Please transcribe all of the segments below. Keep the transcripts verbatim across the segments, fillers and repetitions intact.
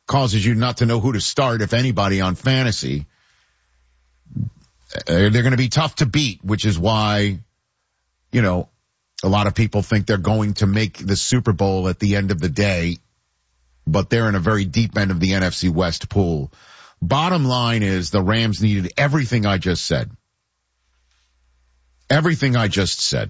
causes you not to know who to start, if anybody, on fantasy. They're going to be tough to beat, which is why, you know, a lot of people think they're going to make the Super Bowl at the end of the day, but they're in a very deep end of the N F C West pool. Bottom line is the Rams needed everything I just said. Everything I just said.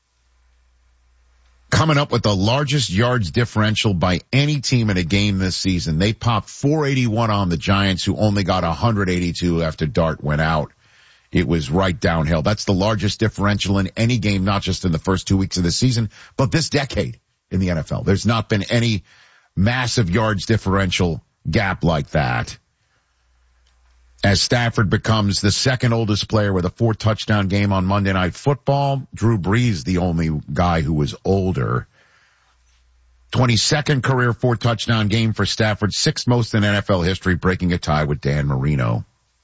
Coming up with the largest yards differential by any team in a game this season. They popped four eighty-one on the Giants, who only got one eighty-two after Dart went out. It was right downhill. That's the largest differential in any game, not just in the first two weeks of the season, but this decade in the N F L. There's not been any massive yards differential gap like that. As Stafford becomes the second oldest player with a four touchdown game on Monday Night Football, Drew Brees, the only guy who was older. twenty-second career four touchdown game for Stafford, sixth most in N F L history, breaking a tie with Dan Marino.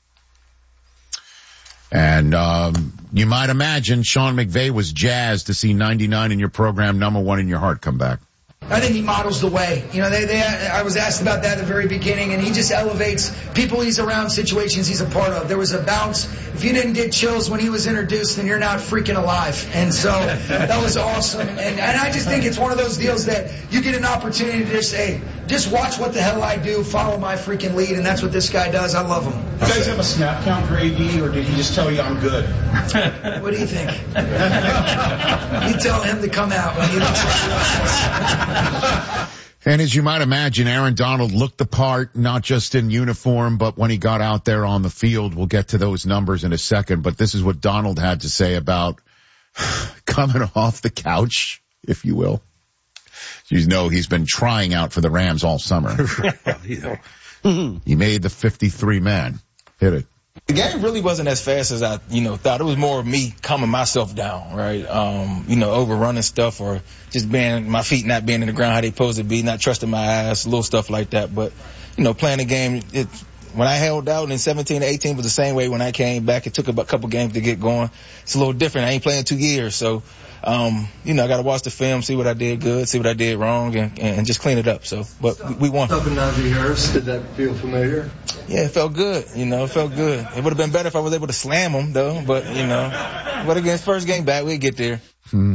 And um you might imagine Sean McVay was jazzed to see ninety-nine in your program, number one in your heart, come back. I think he models the way. You know, they, they, I was asked about that at the very beginning, and he just elevates people he's around, situations he's a part of. There was a bounce. If you didn't get chills when he was introduced, then you're not freaking alive. And so that was awesome. And, and I just think it's one of those deals that you get an opportunity to just say, just watch what the hell I do, follow my freaking lead, and that's what this guy does. I love him. Do you guys have a snap count for A D, or did he just tell you I'm good? What do you think? You tell him to come out. When you And as you might imagine, Aaron Donald looked the part, not just in uniform, but when he got out there on the field. We'll get to those numbers in a second, but this is what Donald had to say about coming off the couch, if you will. You know, he's been trying out for the Rams all summer. He made the fifty-three man. Hit it. The game really wasn't as fast as I, you know, thought. It was more of me calming myself down, right? Um, you know, overrunning stuff, or just being, my feet not being in the ground how they supposed to be, not trusting my ass, little stuff like that. But, you know, playing the game, it, when I held out in seventeen to eighteen was the same way when I came back. It took a couple games to get going. It's a little different. I ain't playing two years, so, um, you know, I got to watch the film, see what I did good, see what I did wrong, and, and just clean it up. So, but we won. Up in Najee Harris, did that feel familiar? Yeah, it felt good. You know, it felt good. It would have been better if I was able to slam him, though. But, you know, but again, first game back, we'll get there. Hmm.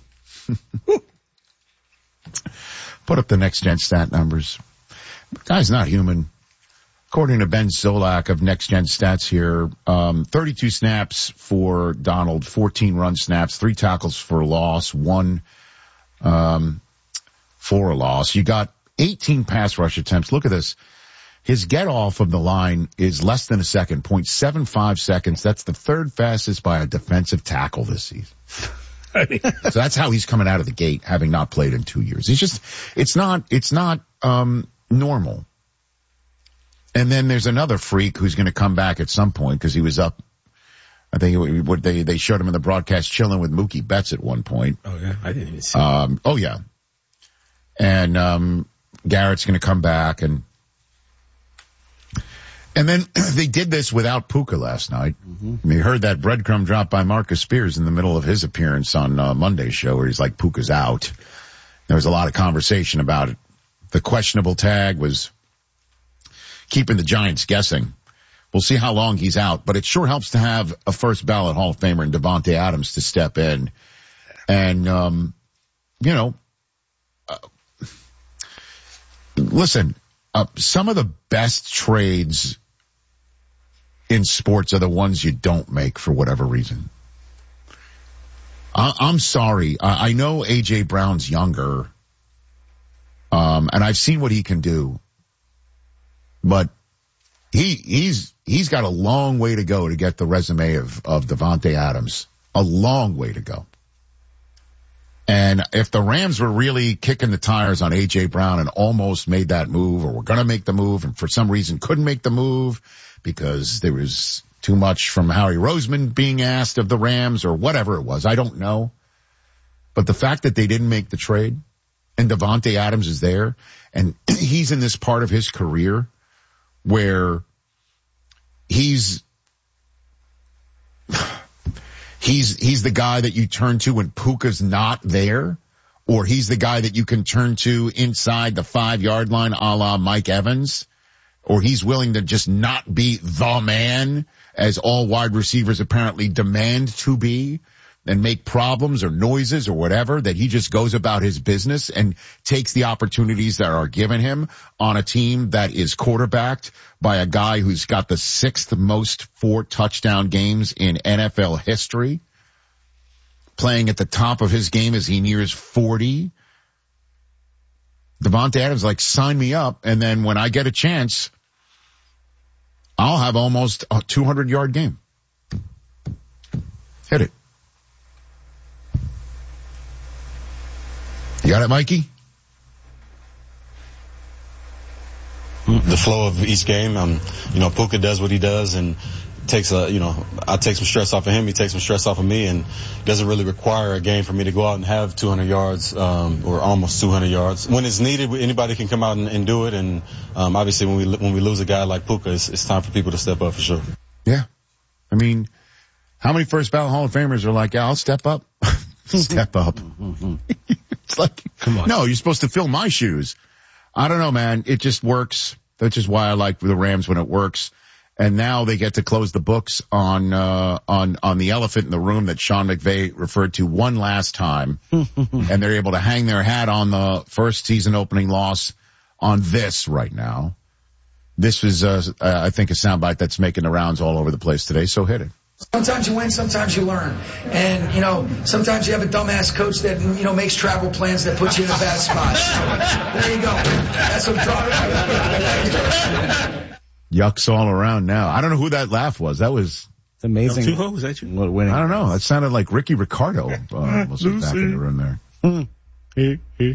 Put up the next gen stat numbers. The guy's not human. According to Ben Solak of Next Gen Stats here, um, thirty-two snaps for Donald, fourteen run snaps, three tackles for a loss, one um, for a loss. You got eighteen pass rush attempts. Look at this. His get off of the line is less than a second, zero point seven five seconds. That's the third fastest by a defensive tackle this season. So that's how he's coming out of the gate, having not played in two years. He's just, it's not, it's not, um, normal. And then there's another freak who's going to come back at some point because he was up. I think it, what they, they showed him in the broadcast chilling with Mookie Betts at one point. Oh yeah. I didn't even see um, oh yeah. And, um, Garrett's going to come back, and, and then they did this without Puka last night. Mm-hmm. We heard that breadcrumb drop by Marcus Spears in the middle of his appearance on uh, Monday's show, where he's like, Puka's out. There was a lot of conversation about it. The questionable tag was keeping the Giants guessing. We'll see how long he's out, but it sure helps to have a first ballot Hall of Famer in Davante Adams to step in. And, um, you know, uh, listen, uh, some of the best trades in sports are the ones you don't make for whatever reason. I, I'm sorry. I, I know A J Brown's younger, um, and I've seen what he can do. But he, he's, he's got a long way to go to get the resume of, of Davante Adams. A long way to go. And if the Rams were really kicking the tires on A J Brown and almost made that move, or were going to make the move, and for some reason couldn't make the move because there was too much from Howie Roseman being asked of the Rams, or whatever it was, I don't know. But the fact that they didn't make the trade, and Davante Adams is there, and he's in this part of his career where he's he's he's the guy that you turn to when Puka's not there, or he's the guy that you can turn to inside the five-yard line a la Mike Evans, or he's willing to just not be the man, as all wide receivers apparently demand to be, and make problems or noises or whatever, that he just goes about his business and takes the opportunities that are given him on a team that is quarterbacked by a guy who's got the sixth most four touchdown games in N F L history, playing at the top of his game as he nears forty. Davante Adams, like, sign me up, and then when I get a chance, I'll have almost a two hundred yard game. Hit it. You got it, Mikey? The flow of each game, um, you know, Puka does what he does and takes a, you know, I take some stress off of him, he takes some stress off of me, and doesn't really require a game for me to go out and have two hundred yards, um, or almost two hundred yards. When it's needed, anybody can come out and, and do it, and um, obviously when we when we lose a guy like Puka, it's, it's time for people to step up for sure. Yeah. I mean, how many first ballot Hall of Famers are like, yeah, I'll step up? Step up. It's like, come on. No, you're supposed to fill my shoes. I don't know, man. It just works. That's just why I like the Rams when it works. And now they get to close the books on, uh, on, on the elephant in the room that Sean McVay referred to one last time. And they're able to hang their hat on the first season opening loss on this right now. This was, uh, I think, a soundbite that's making the rounds all over the place today. So hit it. Sometimes you win, sometimes you learn. And, you know, sometimes you have a dumbass coach that, you know, makes travel plans that puts you in a bad spot. So, there you go. That's what I'm Yucks all around now. I don't know who that laugh was. That was it's amazing. Two was that you? What, winning? I don't know. That sounded like Ricky Ricardo uh, was back in the room there.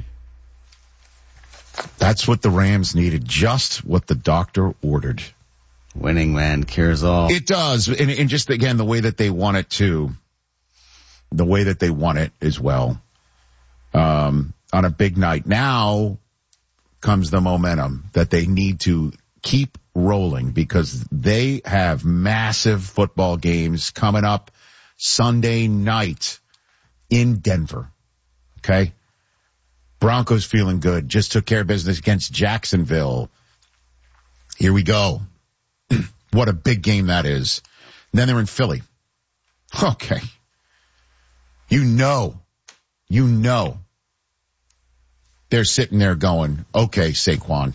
That's what the Rams needed. Just what the doctor ordered. Winning, man, cures all. It does. And, and just, again, the way that they want it too. The way that they want it as well. Um, on a big night. Now comes the momentum that they need to keep rolling, because they have massive football games coming up Sunday night in Denver. Okay? Broncos feeling good. Just took care of business against Jacksonville. Here we go. What a big game that is. And then they're in Philly. Okay. You know, you know, they're sitting there going, okay, Saquon,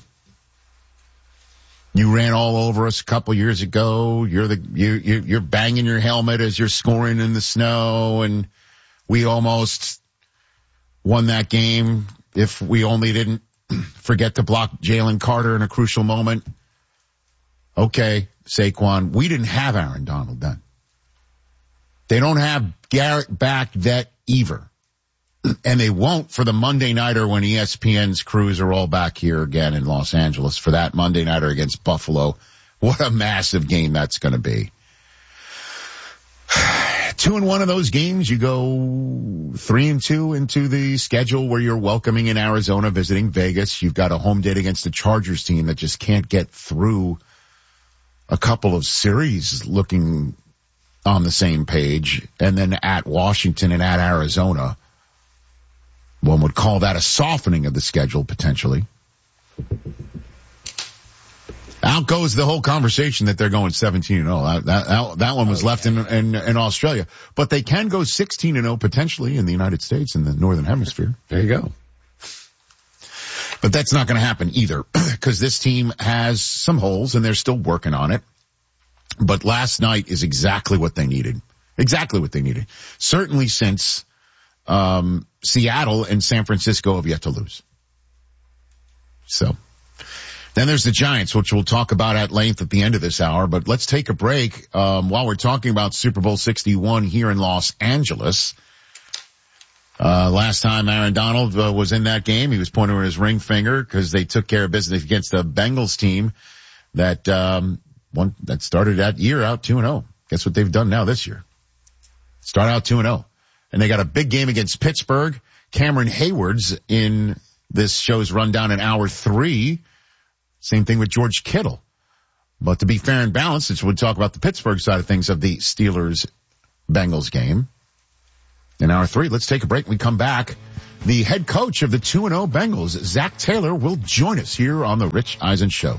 you ran all over us a couple years ago. You're the, you, you, you're banging your helmet as you're scoring in the snow, and we almost won that game if we only didn't forget to block Jalen Carter in a crucial moment. Okay, Saquon, we didn't have Aaron Donald then. They don't have Garrett back yet either. And they won't for the Monday nighter when E S P N's crews are all back here again in Los Angeles for that Monday nighter against Buffalo. What a massive game that's going to be. Two and one of those games, you go three and two into the schedule where you're welcoming in Arizona, visiting Vegas. You've got a home date against the Chargers team that just can't get through a couple of series looking on the same page, and then at Washington and at Arizona. One would call that a softening of the schedule, potentially. Out goes the whole conversation that they're going seventeen and oh. That, that, that one was left in, in, in Australia. But they can go sixteen and oh potentially in the United States, in the Northern Hemisphere. There you go. But that's not going to happen either, because this team has some holes and they're still working on it. But last night is exactly what they needed. Exactly what they needed. Certainly since um Seattle and San Francisco have yet to lose. So then there's the Giants, which we'll talk about at length at the end of this hour. But let's take a break um while we're talking about Super Bowl sixty-one here in Los Angeles. Uh last time Aaron Donald uh, was in that game, he was pointing with his ring finger because they took care of business against the Bengals team that um one that started that year out two and oh. Guess what they've done now this year? Start out two and oh. And they got a big game against Pittsburgh. Cameron Hayward's in this show's rundown in hour three. Same thing with George Kittle. But to be fair and balanced, since we'll talk about the Pittsburgh side of things of the Steelers-Bengals game, In hour three, let's take a break. When we come back, the head coach of the two and oh Bengals, Zach Taylor, will join us here on the Rich Eisen Show.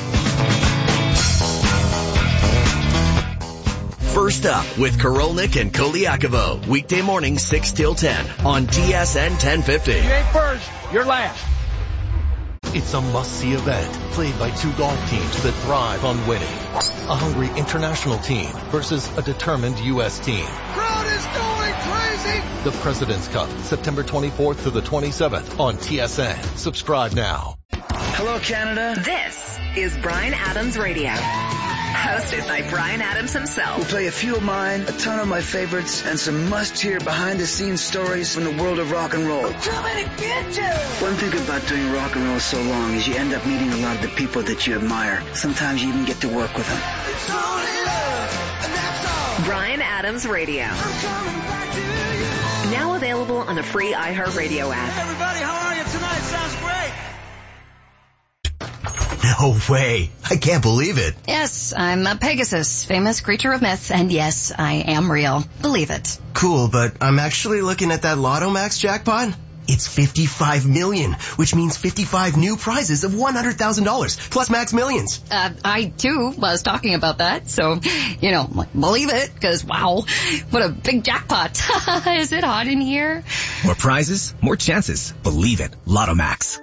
First Up with Korolnik and Koliakovo. Weekday morning, six till ten on T S N ten fifty. You ain't first, you're last. It's a must-see event played by two golf teams that thrive on winning. A hungry international team versus a determined U S team. Crowd is going crazy. The President's Cup, September twenty-fourth to the twenty-seventh on T S N. Subscribe now. Hello, Canada. This is Bryan Adams Radio. Hosted by Bryan Adams himself. We'll play a few of mine, a ton of my favorites, and some must-hear behind-the-scenes stories from the world of rock and roll. I'm coming to get you! One thing about doing rock and roll so long is you end up meeting a lot of the people that you admire. Sometimes you even get to work with them. It's only love, and that's all. Bryan Adams Radio. I'm coming back to you. Now available on the free iHeartRadio app. Hey, everybody, how are you tonight? Sounds great. No way. I can't believe it. Yes, I'm a Pegasus, famous creature of myth, and yes, I am real. Believe it. Cool, but I'm actually looking at that Lotto Max jackpot. It's fifty-five million, which means fifty-five new prizes of one hundred thousand dollars, plus Max Millions. Uh, I, too, was talking about that, so, you know, believe it, because, wow, what a big jackpot. Is it hot in here? More prizes, more chances. Believe it. Lotto Max.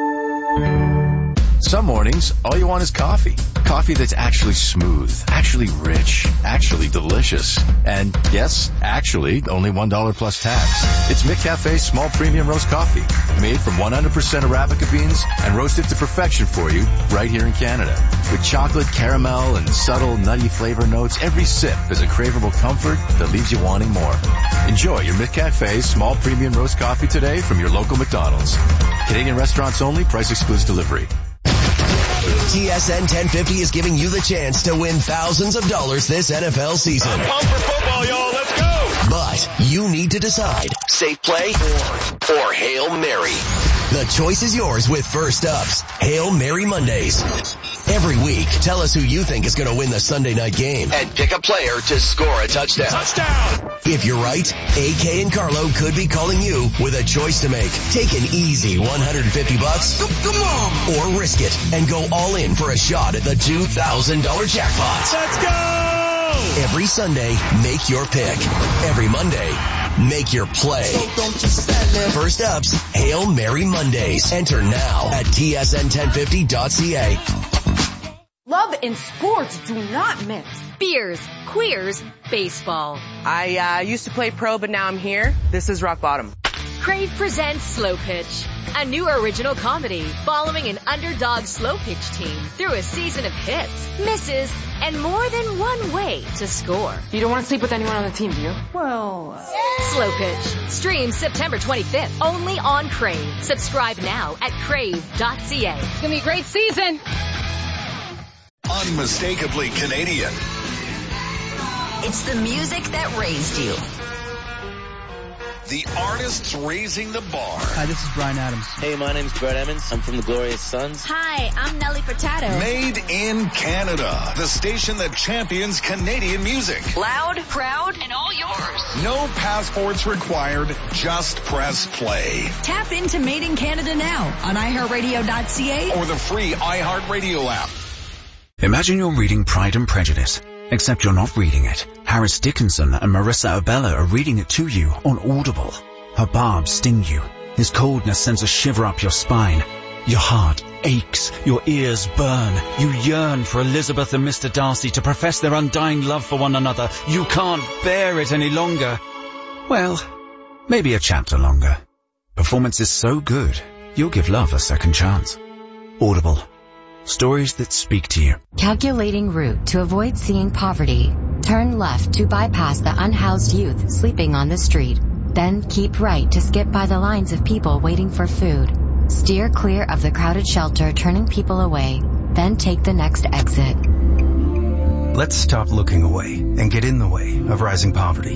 Some mornings, all you want is coffee. Coffee that's actually smooth, actually rich, actually delicious. And yes, actually, only one dollar plus tax. It's McCafe's small premium roast coffee, made from one hundred percent Arabica beans and roasted to perfection for you right here in Canada. With chocolate, caramel, and subtle nutty flavor notes, every sip is a craveable comfort that leaves you wanting more. Enjoy your McCafe's small premium roast coffee today from your local McDonald's. Canadian restaurants only, price excludes delivery. T S N ten fifty is giving you the chance to win thousands of dollars this N F L season. I'm pumped for football, y'all. Let's go. But you need to decide, safe play or, or Hail Mary. The choice is yours with First Up's Hail Mary Mondays. Every week, tell us who you think is going to win the Sunday night game and pick a player to score a touchdown. Touchdown! If you're right, A K and Carlo could be calling you with a choice to make. Take an easy one hundred fifty bucks, come on, or risk it and go all in for a shot at the two thousand dollars jackpot. Let's go! Every Sunday, make your pick. Every Monday, make your play. So don't you sell it. First Up's Hail Mary Mondays. Enter now at T S N ten fifty dot C A. Love and sports do not mix. Beers, queers, baseball. I uh, used to play pro, but now I'm here. This is rock bottom. Crave presents Slow Pitch, a new original comedy following an underdog slow pitch team through a season of hits, misses, and more than one way to score. You don't want to sleep with anyone on the team, do you? Well, uh... Slow Pitch. Stream September twenty-fifth, only on Crave. Subscribe now at crave dot c a. It's going to be a great season. Unmistakably Canadian. It's the music that raised you. The artists raising the bar. Hi, this is Bryan Adams. Hey, my name's Brett Emmons. I'm from the Glorious Sons. Hi, I'm Nelly Furtado. Made in Canada. The station that champions Canadian music. Loud, proud, and all yours. No passports required. Just press play. Tap into Made in Canada now on i heart radio dot c a or the free iHeartRadio app. Imagine you're reading Pride and Prejudice, except you're not reading it. Harris Dickinson and Marissa Abella are reading it to you on Audible. Her barbs sting you. His coldness sends a shiver up your spine. Your heart aches. Your ears burn. You yearn for Elizabeth and Mister Darcy to profess their undying love for one another. You can't bear it any longer. Well, maybe a chapter longer. Performance is so good, you'll give love a second chance. Audible. Stories that speak to you. Calculating route to avoid seeing poverty. Turn left to bypass the unhoused youth sleeping on the street. Then keep right to skip by the lines of people waiting for food. Steer clear of the crowded shelter turning people away. Then take the next exit. Let's stop looking away and get in the way of rising poverty.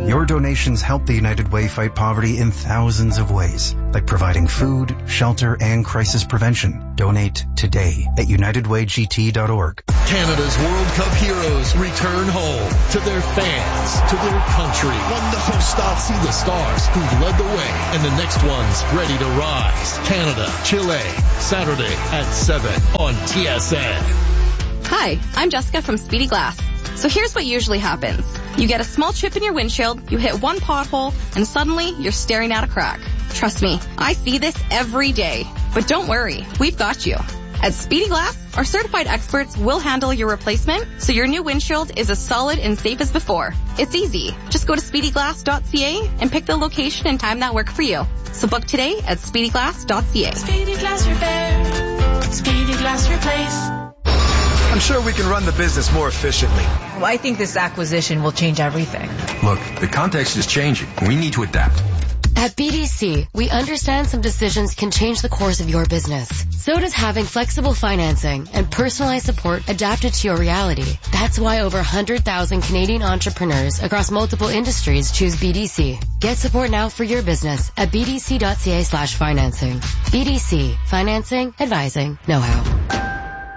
Your donations help the United Way fight poverty in thousands of ways, like providing food, shelter, and crisis prevention. Donate today at united way g t dot org. Canada's World Cup heroes return home to their fans, to their country. Wonderful stuff. See the stars who've led the way and the next ones ready to rise. Canada, Chile, Saturday at seven on T S N. Hi, I'm Jessica from Speedy Glass. So here's what usually happens. You get a small chip in your windshield, you hit one pothole, and suddenly you're staring at a crack. Trust me, I see this every day. But don't worry, we've got you. At Speedy Glass, our certified experts will handle your replacement, so your new windshield is as solid and safe as before. It's easy. Just go to speedy glass dot c a and pick the location and time that work for you. So book today at speedy glass dot c a. Speedy Glass Repair. Speedy Glass Replace. I'm sure we can run the business more efficiently. Well, I think this acquisition will change everything. Look, the context is changing. We need to adapt. At B D C, we understand some decisions can change the course of your business. So does having flexible financing and personalized support adapted to your reality. That's why over one hundred thousand Canadian entrepreneurs across multiple industries choose B D C. Get support now for your business at b d c dot c a slash financing. B D C. Financing, advising, know-how.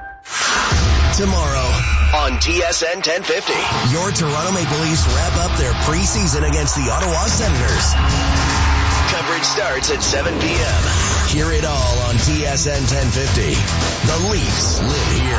Tomorrow on T S N ten fifty, your Toronto Maple Leafs wrap up their preseason against the Ottawa Senators. Coverage starts at seven p.m. Hear it all on T S N ten fifty. The Leafs live here.